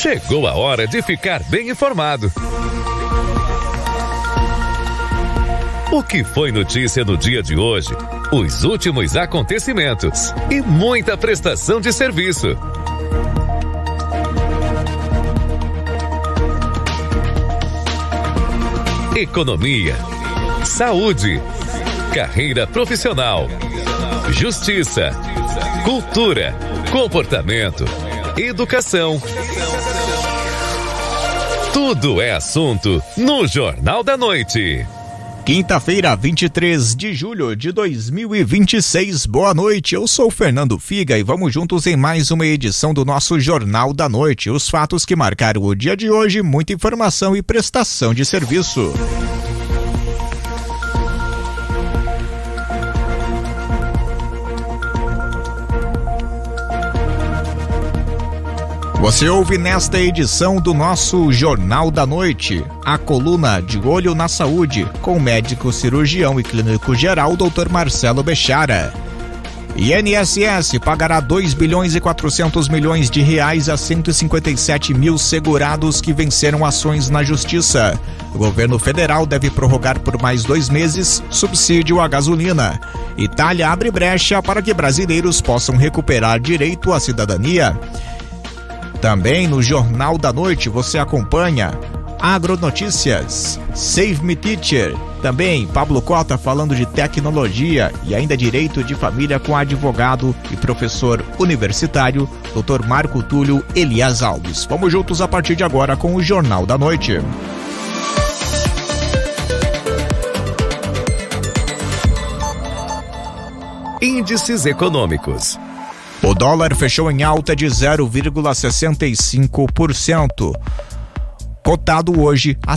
Chegou a hora de ficar bem informado. O que foi notícia no dia de hoje? Os últimos acontecimentos e muita prestação de serviço. Economia, saúde, carreira profissional, justiça, cultura, comportamento, educação. Tudo é assunto no Jornal da Noite. Quinta-feira, 23 de julho de 2026. Boa noite, eu sou Fernando Figa e vamos juntos em mais uma edição do nosso Jornal da Noite. Os fatos que marcaram o dia de hoje, muita informação e prestação de serviço. Você ouve nesta edição do nosso Jornal da Noite a coluna De Olho na Saúde com o médico cirurgião e clínico geral Dr. Marcelo Bechara. INSS pagará 2 bilhões e 400 milhões de reais a 157 mil segurados que venceram ações na Justiça. O governo federal deve prorrogar por mais 2 meses subsídio à gasolina. Itália abre brecha para que brasileiros possam recuperar direito à cidadania. Também no Jornal da Noite você acompanha Agronotícias, Save Me Teacher, também Pablo Cota falando de tecnologia e ainda direito de família com advogado e professor universitário, Dr. Marco Túlio Elias Alves. Vamos juntos a partir de agora com o Jornal da Noite. Índices econômicos. O dólar fechou em alta de 0,65%, cotado hoje a R$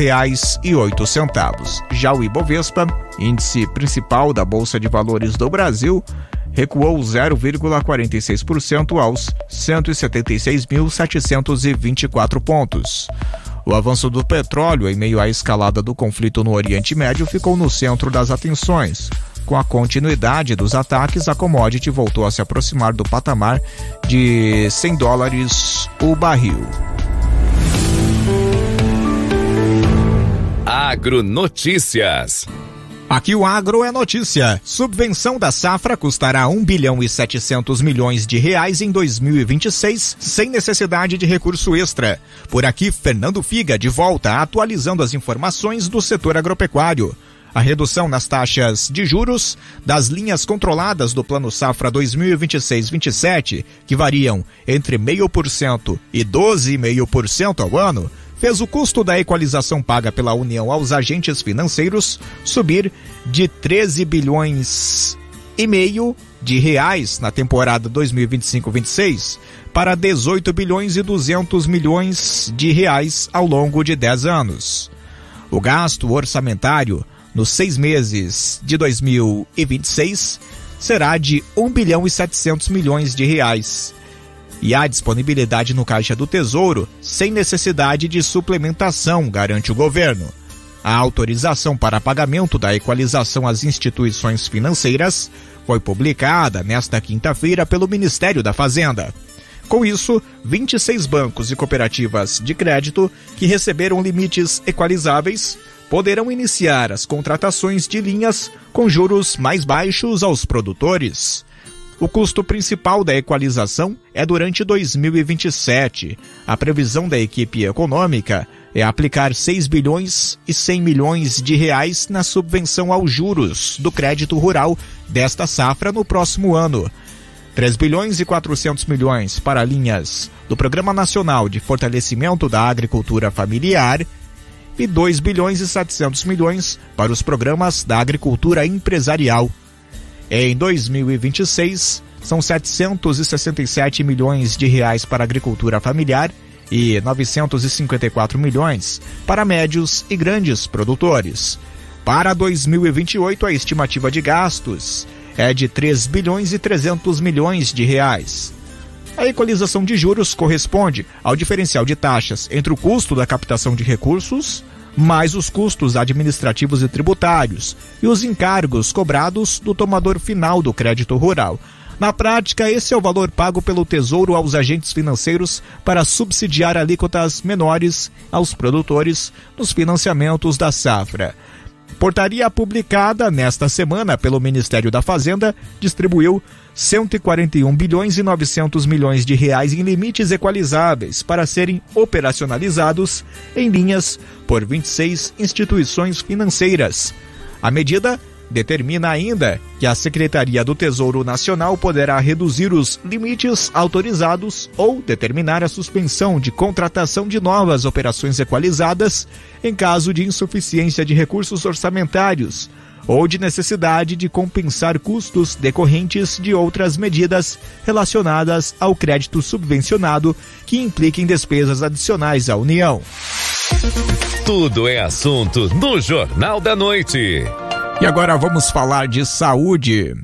5,08. Já o Ibovespa, índice principal da Bolsa de Valores do Brasil, recuou 0,46% aos 176.724 pontos. O avanço do petróleo em meio à escalada do conflito no Oriente Médio ficou no centro das atenções. Com a continuidade dos ataques, a commodity voltou a se aproximar do patamar de $100 o barril. Agronotícias. Aqui o Agro é notícia. Subvenção da safra custará 1 bilhão e 700 milhões de reais em 2026, sem necessidade de recurso extra. Por aqui, Fernando Figa, de volta, atualizando as informações do setor agropecuário. A redução nas taxas de juros das linhas controladas do Plano Safra 2026-27, que variam entre 0,5% e 12,5% ao ano, fez o custo da equalização paga pela União aos agentes financeiros subir de 13 bilhões e meio de reais na temporada 2025-26 para 18 bilhões e 200 milhões de reais ao longo de 10 anos. O gasto orçamentário nos 6 meses de 2026 será de 1 bilhão e 700 milhões de reais. E há disponibilidade no Caixa do Tesouro sem necessidade de suplementação, garante o governo. A autorização para pagamento da equalização às instituições financeiras foi publicada nesta quinta-feira pelo Ministério da Fazenda. Com isso, 26 bancos e cooperativas de crédito que receberam limites equalizáveis poderão iniciar as contratações de linhas com juros mais baixos aos produtores. O custo principal da equalização é durante 2027. A previsão da equipe econômica é aplicar 6 bilhões e 100 milhões de reais na subvenção aos juros do crédito rural desta safra no próximo ano. 3 bilhões e 400 milhões para linhas do Programa Nacional de Fortalecimento da Agricultura Familiar e 2 bilhões e 700 milhões para os programas da agricultura empresarial. Em 2026, são 767 milhões de reais para a agricultura familiar e 954 milhões para médios e grandes produtores. Para 2028, a estimativa de gastos é de 3 bilhões e 300 milhões de reais. A equalização de juros corresponde ao diferencial de taxas entre o custo da captação de recursos, mais os custos administrativos e tributários e os encargos cobrados do tomador final do crédito rural. Na prática, esse é o valor pago pelo Tesouro aos agentes financeiros para subsidiar alíquotas menores aos produtores nos financiamentos da safra. Portaria publicada nesta semana pelo Ministério da Fazenda distribuiu 141 bilhões e 900 milhões de reais em limites equalizáveis para serem operacionalizados em linhas por 26 instituições financeiras. A medida determina ainda que a Secretaria do Tesouro Nacional poderá reduzir os limites autorizados ou determinar a suspensão de contratação de novas operações equalizadas em caso de insuficiência de recursos orçamentários ou de necessidade de compensar custos decorrentes de outras medidas relacionadas ao crédito subvencionado que impliquem despesas adicionais à União. Tudo é assunto no Jornal da Noite. E agora vamos falar de saúde.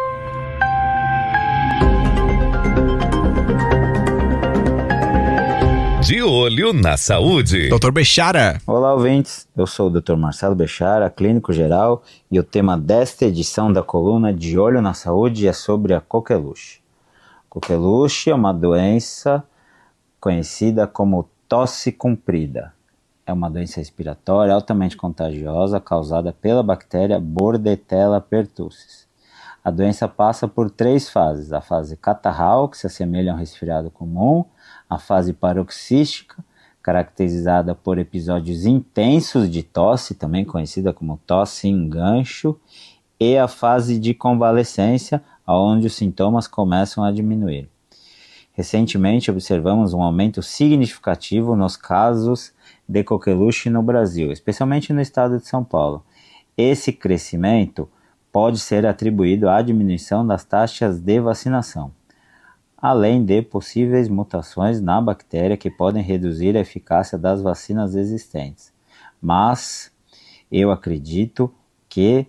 De olho na saúde. Dr. Bechara. Olá, ouvintes. Eu sou o Dr. Marcelo Bechara, clínico geral, e o tema desta edição da coluna De Olho na Saúde é sobre a coqueluche. Coqueluche é uma doença conhecida como tosse comprida. É uma doença respiratória altamente contagiosa causada pela bactéria Bordetella pertussis. A doença passa por 3 fases: a fase catarral, que se assemelha a um resfriado comum, a fase paroxística, caracterizada por episódios intensos de tosse, também conhecida como tosse em gancho, e a fase de convalescência, onde os sintomas começam a diminuir. Recentemente observamos um aumento significativo nos casos de coqueluche no Brasil, especialmente no estado de São Paulo. Esse crescimento pode ser atribuído à diminuição das taxas de vacinação, além de possíveis mutações na bactéria que podem reduzir a eficácia das vacinas existentes. Mas eu acredito que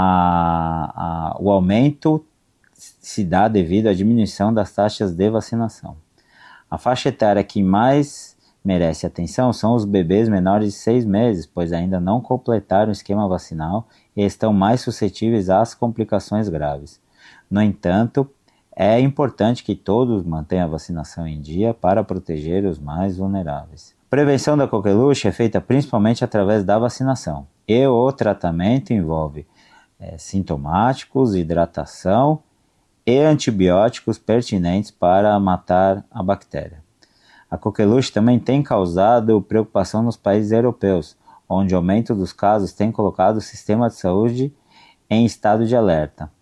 o aumento se dá devido à diminuição das taxas de vacinação. A faixa etária que mais merece atenção são os bebês menores de 6 meses, pois ainda não completaram o esquema vacinal e estão mais suscetíveis às complicações graves. No entanto, é importante que todos mantenham a vacinação em dia para proteger os mais vulneráveis. A prevenção da coqueluche é feita principalmente através da vacinação, e o tratamento envolve sintomáticos, hidratação e antibióticos pertinentes para matar a bactéria. A coqueluche também tem causado preocupação nos países europeus, onde o aumento dos casos tem colocado o sistema de saúde em estado de alerta.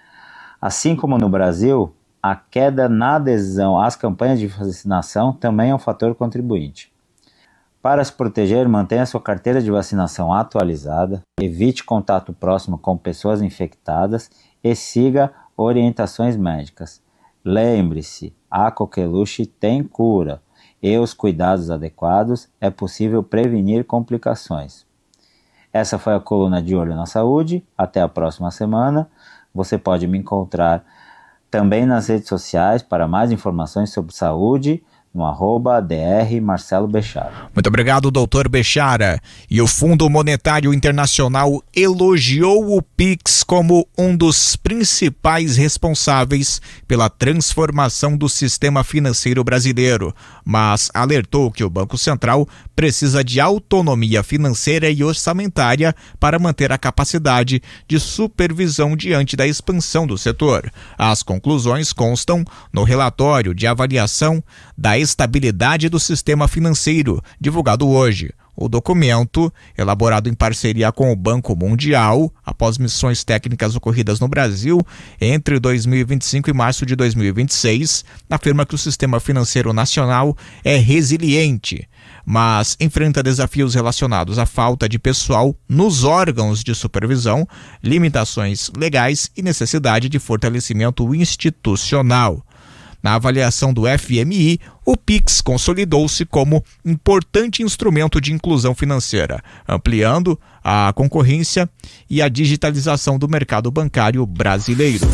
Assim como no Brasil, a queda na adesão às campanhas de vacinação também é um fator contribuinte. Para se proteger, mantenha sua carteira de vacinação atualizada, evite contato próximo com pessoas infectadas e siga orientações médicas. Lembre-se, a coqueluche tem cura e os cuidados adequados é possível prevenir complicações. Essa foi a coluna De Olho na Saúde. Até a próxima semana. Você pode me encontrar também nas redes sociais para mais informações sobre saúde no @Dr. Marcelo Bechara. Muito obrigado, doutor Bechara. E o Fundo Monetário Internacional elogiou o Pix como um dos principais responsáveis pela transformação do sistema financeiro brasileiro, mas alertou que o Banco Central precisa de autonomia financeira e orçamentária para manter a capacidade de supervisão diante da expansão do setor. As conclusões constam no relatório de avaliação da estabilidade do sistema financeiro, divulgado hoje. O documento, elaborado em parceria com o Banco Mundial, após missões técnicas ocorridas no Brasil entre 2025 e março de 2026, afirma que o sistema financeiro nacional é resiliente, mas enfrenta desafios relacionados à falta de pessoal nos órgãos de supervisão, limitações legais e necessidade de fortalecimento institucional. Na avaliação do FMI, o Pix consolidou-se como importante instrumento de inclusão financeira, ampliando a concorrência e a digitalização do mercado bancário brasileiro.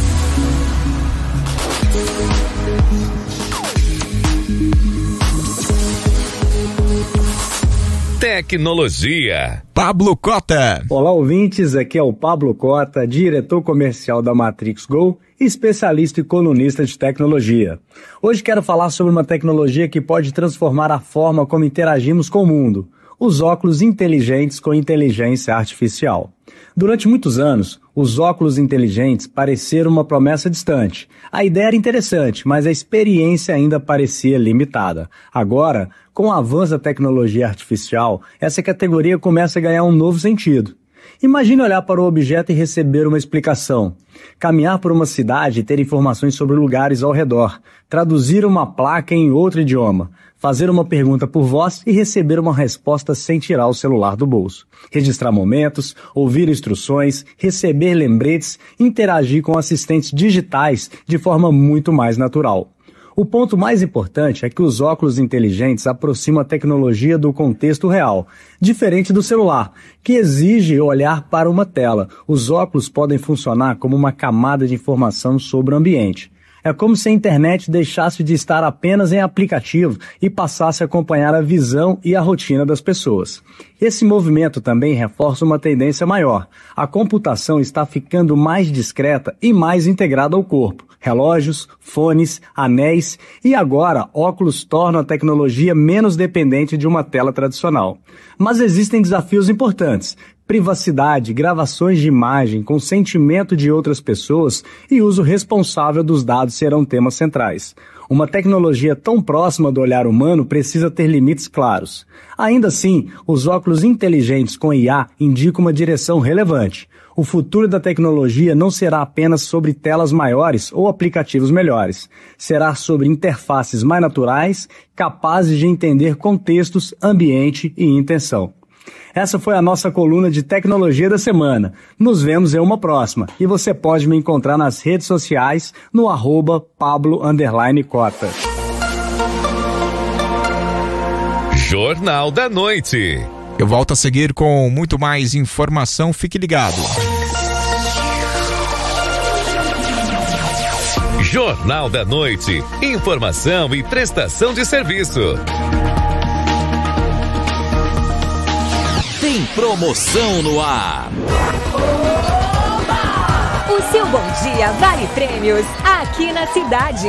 tecnologia. Pablo Cota. Olá, ouvintes, aqui é o Pablo Cota, diretor comercial da Matrix Go, especialista e colunista de tecnologia. Hoje quero falar sobre uma tecnologia que pode transformar a forma como interagimos com o mundo: os óculos inteligentes com inteligência artificial. Durante muitos anos, os óculos inteligentes pareceram uma promessa distante. A ideia era interessante, mas a experiência ainda parecia limitada. Agora, com o avanço da tecnologia artificial, essa categoria começa a ganhar um novo sentido. Imagine olhar para o objeto e receber uma explicação. Caminhar por uma cidade e ter informações sobre lugares ao redor. Traduzir uma placa em outro idioma. Fazer uma pergunta por voz e receber uma resposta sem tirar o celular do bolso. Registrar momentos, ouvir instruções, receber lembretes, interagir com assistentes digitais de forma muito mais natural. O ponto mais importante é que os óculos inteligentes aproximam a tecnologia do contexto real, diferente do celular, que exige olhar para uma tela. Os óculos podem funcionar como uma camada de informação sobre o ambiente. É como se a internet deixasse de estar apenas em aplicativo e passasse a acompanhar a visão e a rotina das pessoas. Esse movimento também reforça uma tendência maior. A computação está ficando mais discreta e mais integrada ao corpo. Relógios, fones, anéis e agora óculos tornam a tecnologia menos dependente de uma tela tradicional. Mas existem desafios importantes: privacidade, gravações de imagem, consentimento de outras pessoas e uso responsável dos dados serão temas centrais. Uma tecnologia tão próxima do olhar humano precisa ter limites claros. Ainda assim, os óculos inteligentes com IA indicam uma direção relevante. O futuro da tecnologia não será apenas sobre telas maiores ou aplicativos melhores. Será sobre interfaces mais naturais, capazes de entender contextos, ambiente e intenção. Essa foi a nossa coluna de tecnologia da semana. Nos vemos em uma próxima. E você pode me encontrar nas redes sociais no @Pablo_Cota. Jornal da Noite. Eu volto a seguir com muito mais informação. Fique ligado. Jornal da Noite. Informação e prestação de serviço. Tem promoção no ar. O seu bom dia vale prêmios aqui na cidade.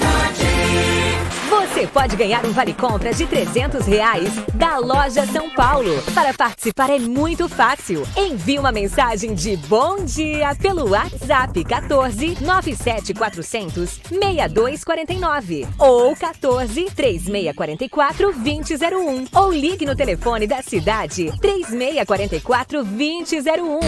Você pode ganhar um vale-compras de R$300 da Loja São Paulo. Para participar é muito fácil. Envie uma mensagem de bom dia pelo WhatsApp 14 97400 6249 ou 14 3644 2001 ou ligue no telefone da cidade 3644 2001.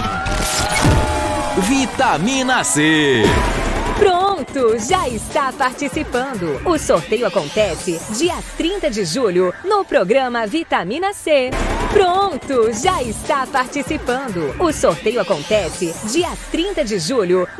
Vitamina C. Pronto, já está participando. O sorteio acontece dia 30 de julho no programa Vitamina C. Pronto, já está participando. O sorteio acontece dia 30 de julho